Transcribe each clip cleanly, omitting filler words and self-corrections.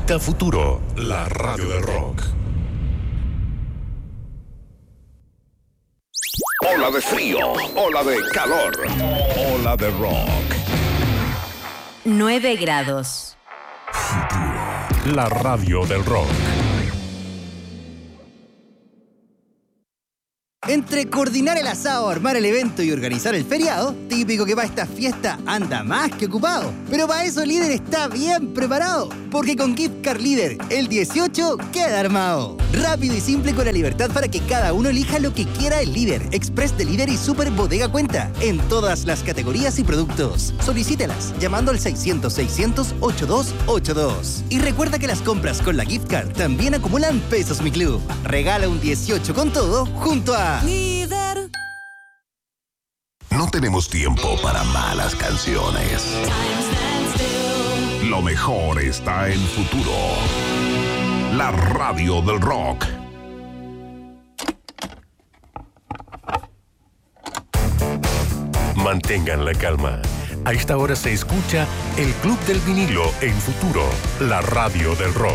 Conecta Futuro, la radio del rock. Ola de frío, ola de calor, ola de rock. 9 grados. Futuro, la radio del rock. Entre coordinar el asado, armar el evento y organizar el feriado, típico que para esta fiesta anda más que ocupado. Pero para eso Líder está bien preparado, porque con Gift Card Líder, el 18 queda armado. Rápido y simple con la libertad para que cada uno elija lo que quiera el Líder, Express Delivery y Super Bodega Cuenta, en todas las categorías y productos. Solicítelas llamando al 600-600-8282. Y recuerda que las compras con la Gift Card también acumulan pesos Mi Club. Regala un 18 con todo junto a Líder. No tenemos tiempo para malas canciones. Lo mejor está en Futuro, la radio del rock. Mantengan la calma. A esta hora se escucha el Club del Vinilo en Futuro, la radio del rock.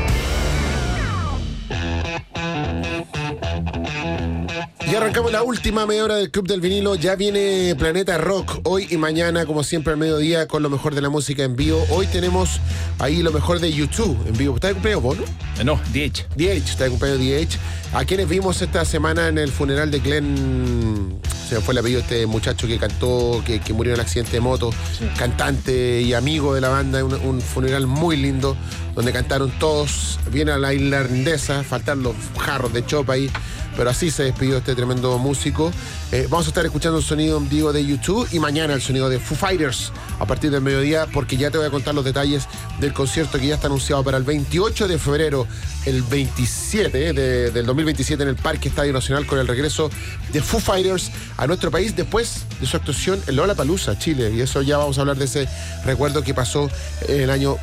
Y arrancamos la última media hora del Club del Vinilo. Ya viene Planeta Rock hoy y mañana, como siempre al mediodía, con lo mejor de la música en vivo. Hoy tenemos ahí lo mejor de YouTube en vivo. ¿Está de cumpleaños vos, no? No, DH. Está de cumpleaños DH. A quienes vimos esta semana en el funeral de Glenn, se me fue el apellido, este muchacho que cantó, que murió en un accidente de moto, sí. Cantante y amigo de la banda, un funeral muy lindo, donde cantaron todos. Viene a la irlandesa, faltan los jarros de chopa ahí. Pero así se despidió este tremendo músico. Vamos a estar escuchando el sonido en vivo de YouTube y mañana el sonido de Foo Fighters a partir del mediodía, porque ya te voy a contar los detalles del concierto que ya está anunciado para el 28 de febrero, el 27 del 2027 en el Parque Estadio Nacional, con el regreso de Foo Fighters a nuestro país después de su actuación en Lollapalooza, Chile. Y eso ya vamos a hablar de ese recuerdo que pasó en el año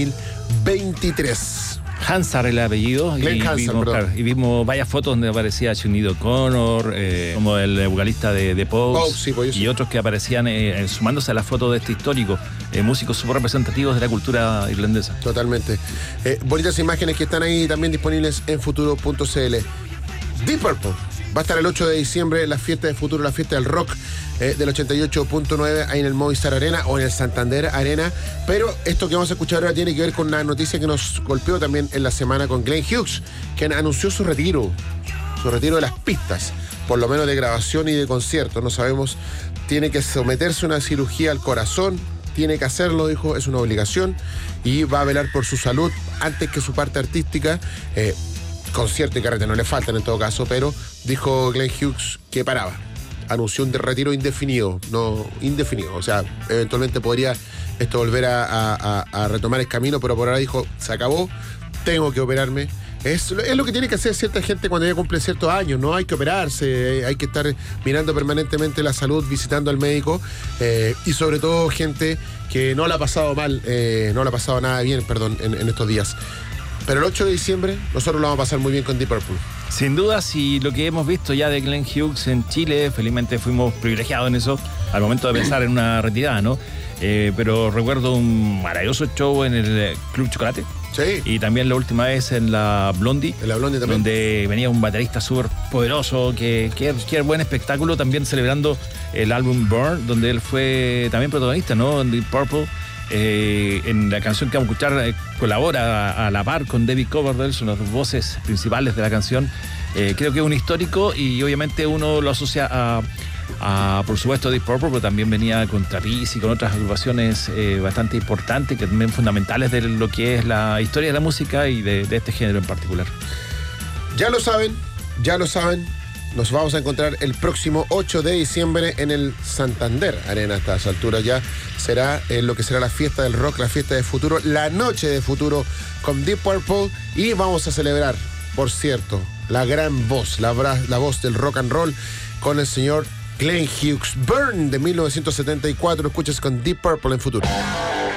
2023. Hansard el apellido. Glenn Hansard, y vimos varias fotos donde aparecía Sinead O'Connor, como el vocalista de Pogues, sí, pues y otros que aparecían sumándose a la foto de este histórico, músicos súper representativos de la cultura irlandesa. Totalmente. Bonitas imágenes que están ahí también disponibles en futuro.cl. Deep Purple va a estar el 8 de diciembre en la fiesta de Futuro, la fiesta del rock del 88.9 ahí en el Movistar Arena o en el Santander Arena. Pero esto que vamos a escuchar ahora tiene que ver con una noticia que nos golpeó también en la semana con Glenn Hughes, quien anunció su retiro de las pistas, por lo menos de grabación y de concierto. No sabemos, tiene que someterse a una cirugía al corazón, tiene que hacerlo, dijo, es una obligación, y va a velar por su salud antes que su parte artística. Concierto y carrete no le faltan en todo caso, pero dijo Glenn Hughes que paraba. Anunció un retiro indefinido, o sea, eventualmente podría esto volver a retomar el camino, pero por ahora dijo, se acabó, tengo que operarme. Es lo que tiene que hacer cierta gente cuando ya cumple ciertos años, ¿no? Hay que operarse, hay que estar mirando permanentemente la salud, visitando al médico, y sobre todo gente que no la ha pasado mal, no la ha pasado nada bien, en estos días. Pero el 8 de diciembre nosotros lo vamos a pasar muy bien con Deep Purple. Sin duda, si lo que hemos visto ya de Glenn Hughes en Chile, felizmente fuimos privilegiados en eso al momento de pensar en una retirada, ¿no? Pero recuerdo un maravilloso show en el Club Chocolate. Sí. Y también la última vez en la Blondie. En la Blondie también. Donde venía un baterista súper poderoso, que era buen espectáculo, también celebrando el álbum Burn, donde él fue también protagonista, ¿no? En Deep Purple. En la canción que vamos a escuchar colabora a la par con David Coverdale, son las dos voces principales de la canción. Creo que es un histórico y obviamente uno lo asocia a por supuesto Deep Purple, pero también venía con Travis y con otras agrupaciones bastante importantes, que también fundamentales de lo que es la historia de la música y de este género en particular. Ya lo saben. Nos vamos a encontrar el próximo 8 de diciembre en el Santander Arena. A estas alturas ya será lo que será la fiesta del rock, la fiesta de Futuro, la noche de Futuro con Deep Purple. Y vamos a celebrar, por cierto, la gran voz, la voz del rock and roll con el señor Glenn Hughes. Burn de 1974. Escuchas con Deep Purple en Futuro.